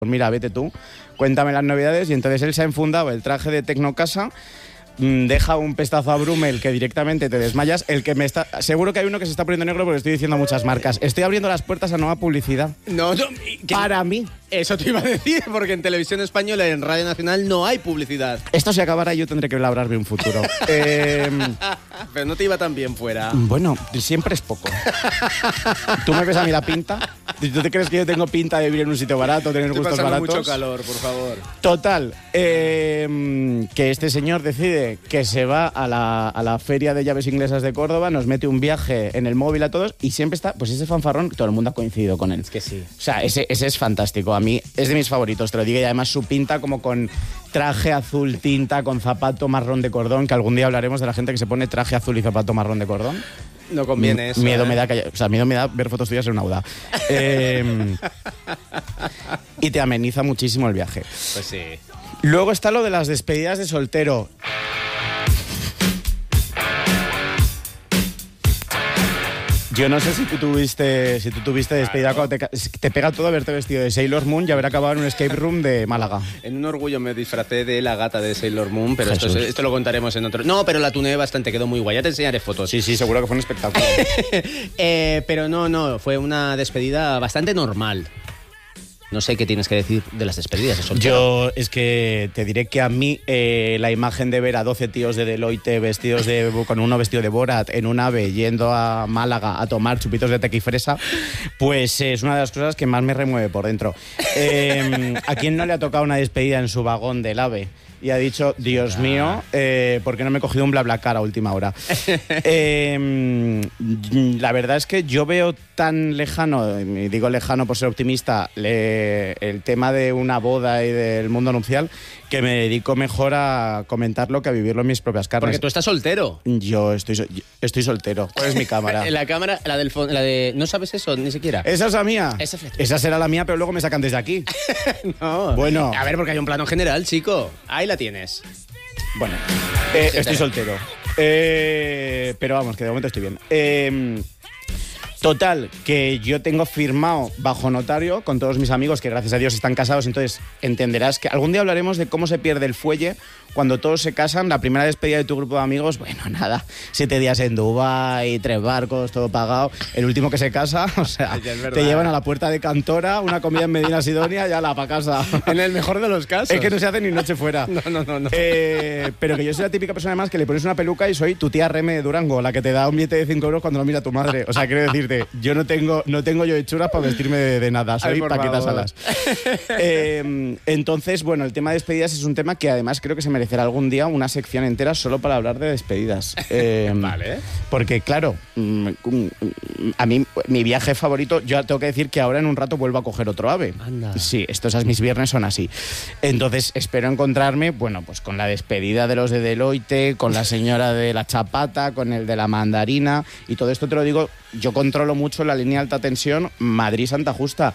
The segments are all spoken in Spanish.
pues mira, vete tú, cuéntame las novedades. Y entonces él se ha enfundado el traje de Tecnocasa, deja un pestazo a Brummel que directamente te desmayas. Seguro que hay uno que se está poniendo negro porque estoy diciendo muchas marcas. Estoy abriendo las puertas a nueva publicidad. No, para mí. Eso te iba a decir, porque en Televisión Española y en Radio Nacional no hay publicidad. Esto se acabará y yo tendré que labrarme un futuro. Pero no te iba tan bien fuera. Bueno, siempre es poco. ¿Tú me ves a mí la pinta? ¿Tú te crees que yo tengo pinta de vivir en un sitio barato, tener gustos baratos? Mucho calor, por favor. Total, que este señor decide que se va a la Feria de Llaves Inglesas de Córdoba, nos mete un viaje en el móvil a todos y siempre está, pues ese fanfarrón, todo el mundo ha coincidido con él. Es que sí. O sea, ese es fantástico. A mí es de mis favoritos, te lo digo, y además su pinta como con traje azul tinta, con zapato marrón de cordón, que algún día hablaremos de la gente que se pone traje azul y zapato marrón de cordón. No conviene eso. Miedo me da ver fotos tuyas en una UDA. Y te ameniza muchísimo el viaje. Pues sí. Luego está lo de las despedidas de soltero. Yo no sé si tú tuviste despedida cuando te pega todo haberte vestido de Sailor Moon y haber acabado en un escape room de Málaga. En un orgullo me disfracé de la gata de Sailor Moon, pero esto lo contaremos en otro... No, pero la tuneé bastante, quedó muy guay. Ya te enseñaré fotos. Sí, seguro que fue un espectáculo. Pero no, fue una despedida bastante normal. No sé qué tienes que decir de las despedidas de soltero. Yo es que te diré que a mí la imagen de ver a 12 tíos de Deloitte con uno vestido de Borat en un AVE yendo a Málaga a tomar chupitos de tequifresa, pues es una de las cosas que más me remueve por dentro. ¿A quién no le ha tocado una despedida en su vagón del AVE? Y ha dicho, Dios mío, ¿por qué no me he cogido un BlaBlaCar a última hora? La verdad es que yo veo tan lejano, y digo lejano por ser optimista, el tema de una boda y del mundo nupcial, que me dedico mejor a comentarlo que a vivirlo en mis propias carnes. Porque tú estás soltero. Yo estoy soltero. ¿Cuál es mi cámara? La cámara, la de... ¿No sabes eso ni siquiera? ¿Esa es la mía? Esa será la mía, pero luego me sacan desde aquí. No. Bueno. A ver, porque hay un plano general, chico. Ahí la tienes. Bueno, estoy soltero. Pero vamos, que de momento estoy bien. Total, que yo tengo firmado bajo notario con todos mis amigos que gracias a Dios están casados, entonces entenderás que algún día hablaremos de cómo se pierde el fuelle cuando todos se casan. La primera despedida de tu grupo de amigos, bueno, nada, 7 días en Dubái, 3 barcos, todo pagado. El último que se casa, o sea, te llevan a la puerta de Cantora, una comida en Medina Sidonia y ala, para casa. En el mejor de los casos. Es que no se hace ni noche fuera. No. Pero que yo soy la típica persona además que le pones una peluca y soy tu tía Reme de Durango, la que te da un billete de 5 euros cuando lo mira tu madre. O sea, quiero decirte, yo no tengo yo hechuras para vestirme de nada, soy Paquita Salas. Entonces, bueno, el tema de despedidas es un tema que además creo que se merecerá algún día una sección entera solo para hablar de despedidas. Vale. Porque, claro, a mí, mi viaje favorito, yo tengo que decir que ahora en un rato vuelvo a coger otro AVE. Anda. Sí, mis viernes son así. Entonces, espero encontrarme, bueno, pues con la despedida de los de Deloitte, con la señora de la chapata, con el de la mandarina, y todo esto te lo digo, yo controlo mucho la línea alta tensión Madrid-Santa Justa.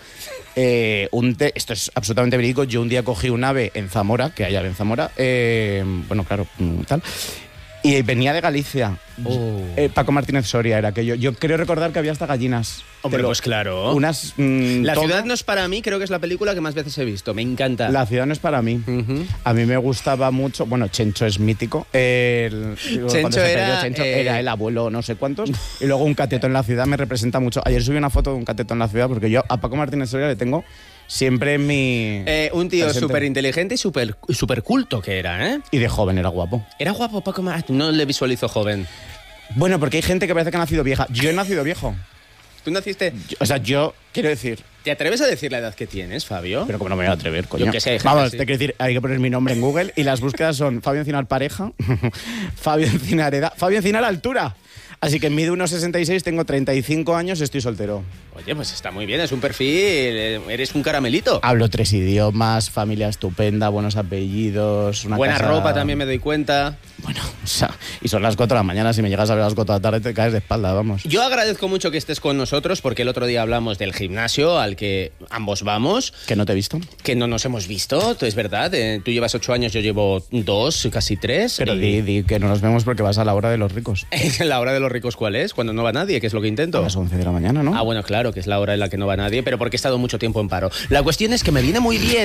Esto es absolutamente verídico. Yo un día cogí un AVE en Zamora, que hay AVE en Zamora, bueno, claro, tal, y venía de Galicia. Paco Martínez Soria era aquello. Yo creo recordar que había hasta gallinas. Hombre, pues claro. La ciudad no es para mí, creo que es la película que más veces he visto. Me encanta. La ciudad no es para mí. A mí me gustaba mucho. Bueno, Chencho es mítico. Chencho era el abuelo no sé cuántos. Y luego un cateto en la ciudad me representa mucho. Ayer subí una foto de un cateto en la ciudad porque yo a Paco Martínez Soria le tengo siempre en mi... un tío súper inteligente y súper culto que era, ¿eh? Y de joven era guapo. Era guapo Paco Martínez. No le visualizo joven. Bueno, porque hay gente que parece que ha nacido vieja. Yo he nacido viejo. ¿Tú naciste...? Yo quiero decir... ¿Te atreves a decir la edad que tienes, Fabio? Pero como no me voy a atrever, coño. Yo que sé, vamos, sí. te quiero decir, hay que poner mi nombre en Google y las búsquedas son Fabio Encinar pareja, Fabio Encinar edad, Fabio Encinar altura. Así que mido 1,66, tengo 35 años, estoy soltero. Oye, pues está muy bien, es un perfil, eres un caramelito. Hablo 3 idiomas, familia estupenda, buenos apellidos, una buena casa... ropa también me doy cuenta. Bueno, o sea, y son las 4 de la mañana, si me llegas a ver a las 4 de la tarde te caes de espalda, vamos. Yo agradezco mucho que estés con nosotros porque el otro día hablamos del gimnasio al que ambos vamos. ¿Que no te he visto? Que no nos hemos visto, es verdad. Tú llevas 8 años, yo llevo 2, casi 3. Pero di que no nos vemos porque vas a la hora de los ricos. La hora de los ricos. Ricos cuál es? Cuando no va nadie, que es lo que intento. A las 11 de la mañana, ¿no? Ah, bueno, claro, que es la hora en la que no va nadie, pero porque he estado mucho tiempo en paro. La cuestión es que me viene muy bien